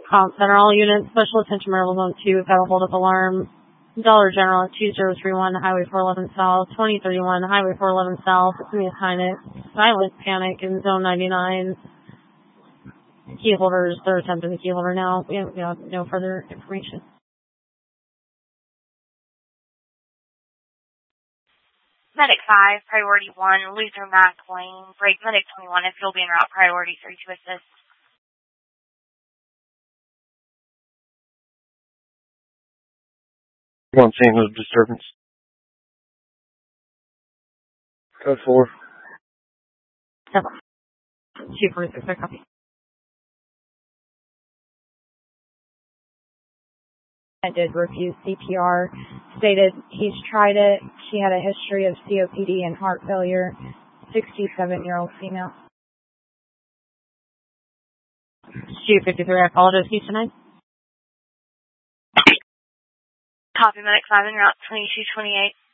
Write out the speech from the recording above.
Comp Center, all units, special attention, Maryville Zone 2, got a hold up alarm. Dollar General at 2031 Highway 411 South, 2031 Highway 411 South. It's going to be a silent panic in Zone 99. Key holders, they're attempting the key holder now. We have no further information. Medic 5, Priority 1, Luther Mac Lane, break Medic 21 if you'll be en route, Priority 3 to assist. One scene of disturbance. Code 4. 246, copy. I did refuse CPR. Stated he's tried it. She had a history of COPD and heart failure. 67-year-old female. 253, I apologize. Houston 9. Copy, Medic 5 en route, 2228.